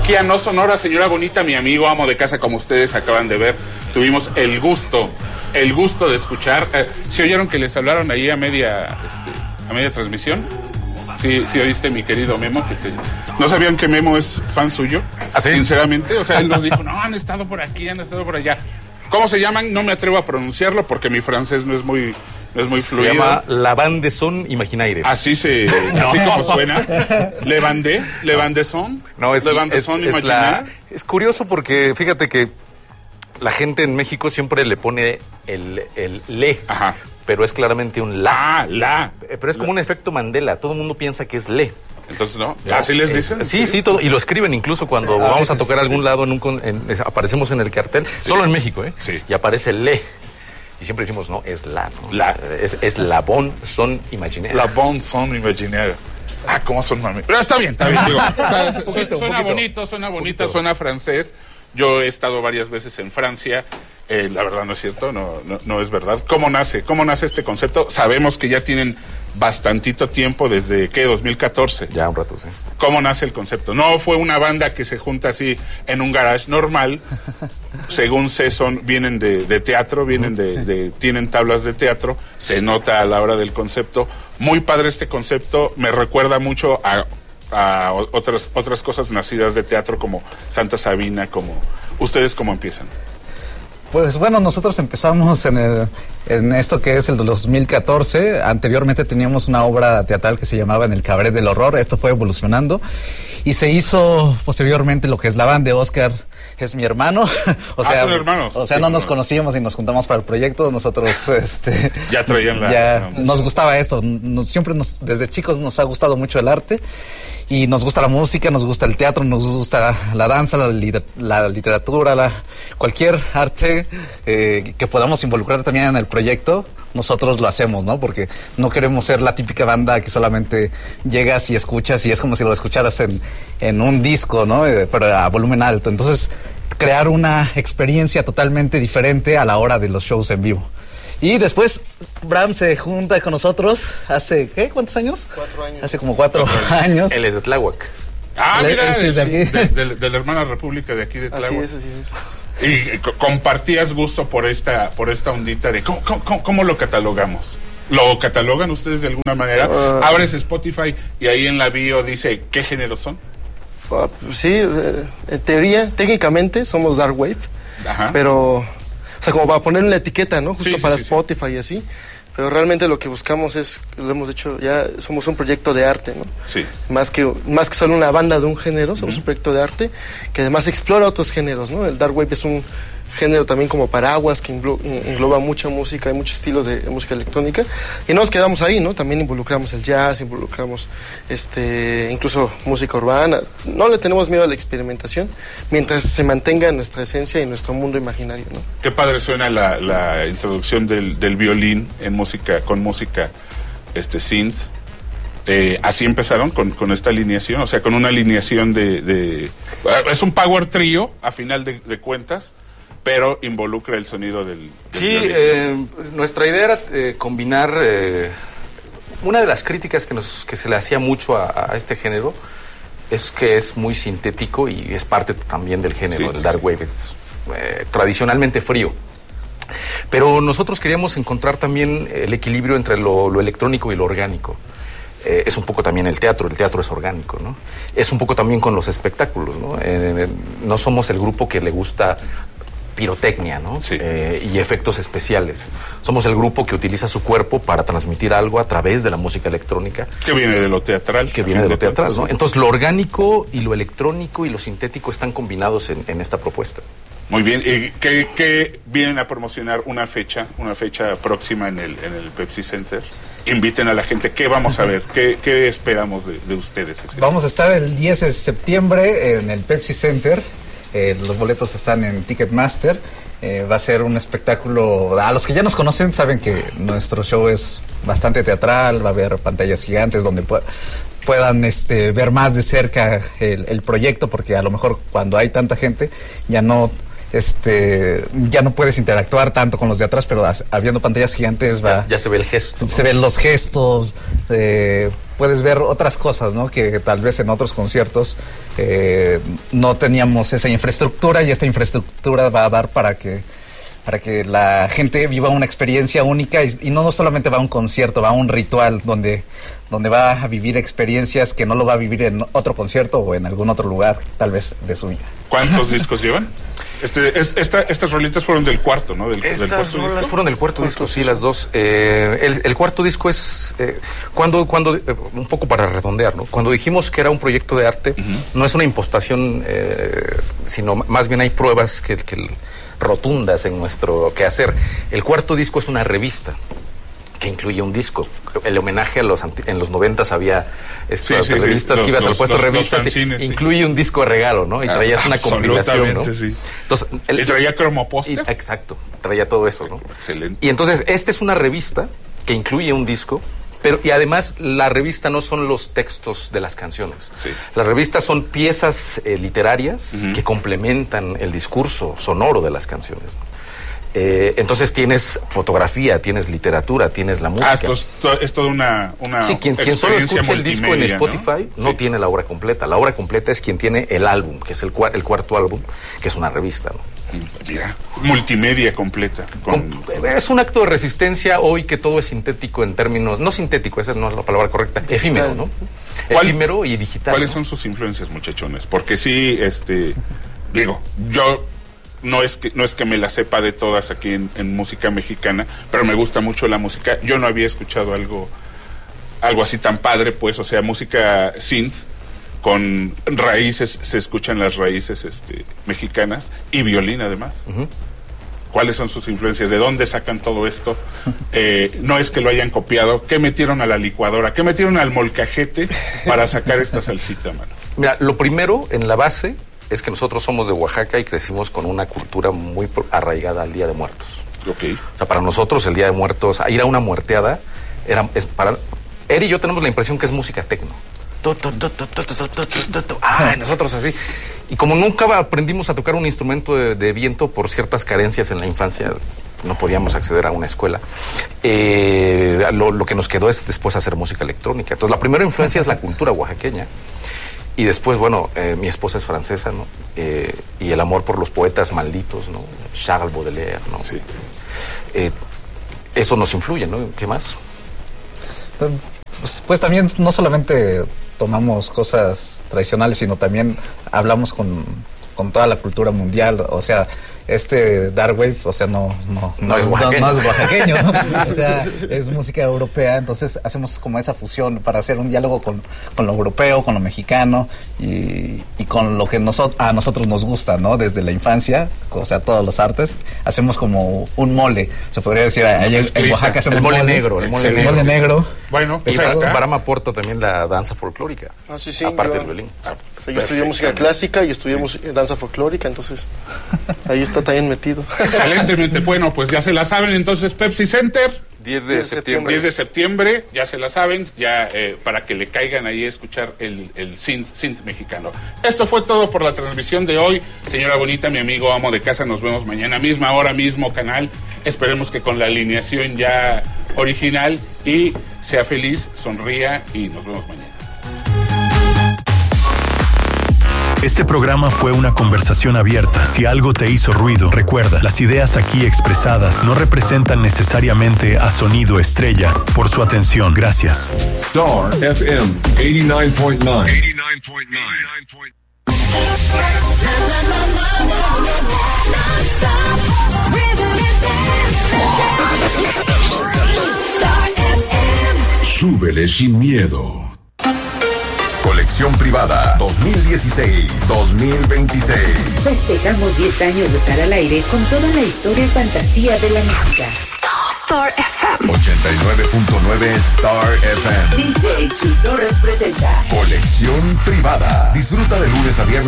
Aquí a No Sonora, señora bonita, mi amigo, amo de casa, como ustedes acaban de ver, tuvimos el gusto de escuchar. ¿Sí oyeron que les hablaron ahí a media transmisión? Sí, oíste, mi querido Memo, ¿no sabían que Memo es fan suyo? ¿Ah, sí? Sinceramente, o sea, él nos dijo, no, han estado por aquí, han estado por allá. ¿Cómo se llaman? No me atrevo a pronunciarlo porque mi francés no es muy fluido. Se llama La Bande Son Imaginaire. Así como suena. Le Bande Son. No, es curioso porque fíjate que la gente en México siempre le pone el le. Ajá. Pero es claramente un la. La. Pero es como un efecto Mandela. Todo el mundo piensa que es le. Entonces, ¿no? ¿Así les dicen? Sí, todo. Y lo escriben incluso cuando vamos a tocar a algún lado, aparecemos en el cartel. Sí. Solo en México, ¿eh? Sí. Y aparece le. Y siempre decimos, no, es la, ¿no? La. Es la Bon Son Imaginaire. La Bon Son Imaginaire. ¿Cómo son mami? Pero está bien, digo. Suena bonito, suena francés. Yo he estado varias veces en Francia. La verdad no es cierto, no es verdad. ¿Cómo nace este concepto? Sabemos que ya tienen bastantito tiempo, desde, ¿qué? 2014. Ya un rato, sí. ¿Cómo nace el concepto? No fue una banda que se junta así en un garage normal. Según sé, vienen de teatro, tienen tablas de teatro. Se nota a la hora del concepto. Muy padre este concepto. Me recuerda mucho a otras cosas nacidas de teatro, como Santa Sabina, como... ¿Ustedes cómo empiezan? Pues bueno, nosotros empezamos en esto que es el de 2014. Anteriormente teníamos una obra teatral que se llamaba En el Cabaret del Horror. Esto fue evolucionando y se hizo posteriormente lo que es La Banda. Oscar es mi hermano. Son hermanos. O sea, no nos conocíamos y nos juntamos para el proyecto. Nosotros, ya traían nos gustaba esto. Desde chicos nos ha gustado mucho el arte. Y nos gusta la música, nos gusta el teatro, nos gusta la danza, la literatura, cualquier arte que podamos involucrar también en el proyecto, nosotros lo hacemos, ¿no? Porque no queremos ser la típica banda que solamente llegas y escuchas y es como si lo escucharas en un disco, ¿no? Pero a volumen alto. Entonces, crear una experiencia totalmente diferente a la hora de los shows en vivo. Y después Bram se junta con nosotros hace, ¿qué? ¿Cuántos años? 4 años. Hace como 4 años. Él es de Tláhuac. Mira, de la hermana república de aquí de Tláhuac. Así es. Y compartías gusto por esta ondita de ¿cómo lo catalogamos? ¿Lo catalogan ustedes de alguna manera? Abres Spotify y ahí en la bio dice ¿qué géneros son? Sí, en teoría, técnicamente somos Dark Wave. Ajá. Pero... O sea, como para poner una etiqueta, ¿no? Justo para Spotify y así. Pero realmente lo que buscamos es, lo hemos dicho, ya somos un proyecto de arte, ¿no? Sí. Más que solo una banda de un género, somos un proyecto de arte que además explora otros géneros, ¿no? El Dark Wave es un género también como paraguas que engloba mucha música y muchos estilos de música electrónica. Y no nos quedamos ahí, ¿no? También involucramos el jazz, involucramos incluso música urbana. No le tenemos miedo a la experimentación mientras se mantenga nuestra esencia y nuestro mundo imaginario, ¿no? Qué padre suena la introducción del violín con música synth. Así empezaron con esta alineación, o sea, con una alineación es un power trío a final de cuentas, pero involucra el sonido del violín. Nuestra idea era combinar una de las críticas que se le hacía mucho a este género es que es muy sintético y es parte también del género, el Dark Wave es tradicionalmente frío. Pero nosotros queríamos encontrar también el equilibrio entre lo electrónico y lo orgánico. Es un poco también el teatro es orgánico, ¿no? Es un poco también con los espectáculos, ¿no? No somos el grupo que le gusta pirotecnia, ¿no? Sí. Y efectos especiales. Somos el grupo que utiliza su cuerpo para transmitir algo a través de la música electrónica. Que viene de lo teatral. ¿No? Entonces, lo orgánico y lo electrónico y lo sintético están combinados en esta propuesta. Muy bien. ¿Qué vienen a promocionar una fecha próxima en el Pepsi Center? Inviten a la gente. ¿Qué vamos a ver? ¿Qué esperamos de ustedes? Vamos a estar el 10 de septiembre en el Pepsi Center. Los boletos están en Ticketmaster. Va a ser un espectáculo. A los que ya nos conocen saben que nuestro show es bastante teatral. Va a haber pantallas gigantes donde puedan ver más de cerca el proyecto, porque a lo mejor cuando hay tanta gente ya no puedes interactuar tanto con los de atrás, pero habiendo pantallas gigantes ya se ve el gesto, ¿no? Se ven los gestos, puedes ver otras cosas, ¿no? Que tal vez en otros conciertos no teníamos esa infraestructura, y esta infraestructura va a dar para que la gente viva una experiencia única, y no solamente va a un concierto, va a un ritual donde va a vivir experiencias que no lo va a vivir en otro concierto o en algún otro lugar, tal vez de su vida. ¿Cuántos discos llevan? Estas rolitas fueron del cuarto, ¿no? Estas rolas fueron del cuarto disco, sí, las dos. El cuarto disco es cuando un poco para redondear, ¿no? Cuando dijimos que era un proyecto de arte, no es una impostación, sino más bien hay pruebas que rotundas en nuestro quehacer. El cuarto disco es una revista que incluye un disco. El homenaje en los 90s había revistas que ibas al puesto de revistas, fanzines, incluye un disco de regalo, ¿no? Y traías una compilación, ¿no? Sí. Entonces, ¿y traía cromopóster? Exacto, traía todo eso, ¿no? Excelente. Y entonces, esta es una revista que incluye un disco, y además la revista no son los textos de las canciones. Sí. La revista son piezas literarias que complementan el discurso sonoro de las canciones, ¿no? Entonces tienes fotografía, tienes literatura, tienes la música. Es toda una sí, quien solo escucha el disco en Spotify no tiene la obra completa. La obra completa es quien tiene el álbum, que es el cuarto álbum, que es una revista, ¿no? Mira, multimedia completa. Es un acto de resistencia hoy que todo es sintético en términos, no sintético, esa no es la palabra correcta, efímero, ¿no? Efímero y digital. ¿Cuáles son sus influencias, muchachones? Porque sí, digo, yo no es que me la sepa de todas aquí en música mexicana, pero me gusta mucho la música. Yo no había escuchado algo así tan padre, pues, o sea, música synth con raíces, se escuchan las raíces mexicanas, y violín además. ¿Cuáles son sus influencias? ¿De dónde sacan todo esto? No es que lo hayan copiado. ¿Qué metieron a la licuadora? ¿Qué metieron al molcajete para sacar esta salsita, mano? Mira, lo primero en la base es que nosotros somos de Oaxaca y crecimos con una cultura muy arraigada al Día de Muertos. Okay. O sea, para nosotros el Día de Muertos, ir a una muerteada, Eri y yo tenemos la impresión que es música tecno. Nosotros así. Y como nunca aprendimos a tocar un instrumento de viento por ciertas carencias en la infancia, no podíamos acceder a una escuela, lo que nos quedó es después hacer música electrónica. Entonces la primera influencia es la cultura oaxaqueña. Y después, bueno, mi esposa es francesa, ¿no? Y el amor por los poetas malditos, ¿no? Charles Baudelaire, ¿no? Sí. Eso nos influye, ¿no? ¿Qué más? Pues también no solamente tomamos cosas tradicionales, sino también hablamos con toda la cultura mundial. O sea, Dark Wave, o sea, no es oaxaqueño, ¿no? O sea, es música europea. Entonces hacemos como esa fusión para hacer un diálogo con lo europeo, con lo mexicano y con lo que a nosotros nos gusta, ¿no? Desde la infancia, o sea, todos los artes. Hacemos como un mole, se podría decir. En Oaxaca hacemos el mole negro. El mole negro. Bueno, y Barama aporta también la danza folclórica. Sí, aparte del violín. Yo estudié música clásica y estudié danza folclórica, entonces ahí está también metido. Excelentemente. Bueno, pues ya se la saben, entonces Pepsi Center. 10 de septiembre. 10 de septiembre, ya se la saben, ya para que le caigan ahí a escuchar el synth mexicano. Esto fue todo por la transmisión de hoy. Señora bonita, mi amigo amo de casa, nos vemos mañana, misma hora, mismo canal. Esperemos que con la alineación ya original, y sea feliz, sonría, y nos vemos mañana. Este programa fue una conversación abierta. Si algo te hizo ruido, recuerda, las ideas aquí expresadas no representan necesariamente a Sonido Estrella. Por su atención, gracias. Star FM 89.9. Súbele sin miedo. Colección privada 2016-2026. Festejamos 10 años de estar al aire con toda la historia y fantasía de la música. Star FM 89.9 Star FM. DJ Chudores presenta Colección privada. Disfruta de lunes a viernes